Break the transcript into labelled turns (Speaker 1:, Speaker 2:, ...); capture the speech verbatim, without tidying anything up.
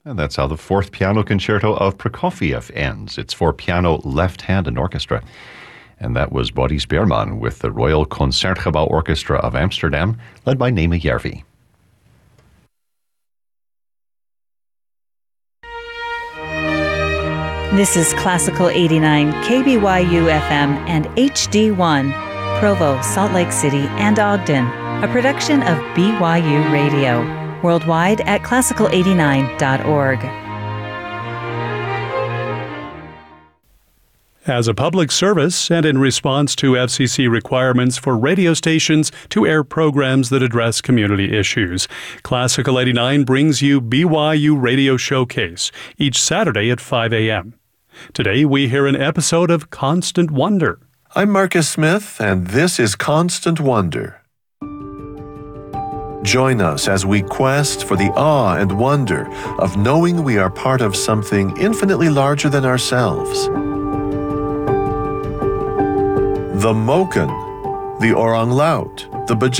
Speaker 1: And that's how the Fourth Piano Concerto of Prokofiev ends. It's for piano, left hand, and orchestra. And that was Boris Beerman with the Royal Concertgebouw Orchestra of Amsterdam, led by Nema Järvi.
Speaker 2: This is Classical eighty-nine, K B Y U F M and H D one, Provo, Salt Lake City, and Ogden, a production of B Y U Radio, worldwide at classical eighty-nine dot org.
Speaker 3: As a public service and in response to F C C requirements for radio stations to air programs that address community issues, Classical eighty-nine brings you B Y U Radio Showcase each Saturday at five a.m. Today we hear an episode of Constant Wonder.
Speaker 4: I'm Marcus Smith, and this is Constant Wonder. Join us as we quest for the awe and wonder of knowing we are part of something infinitely larger than ourselves. The Moken, the Orang Laut, the Bajau,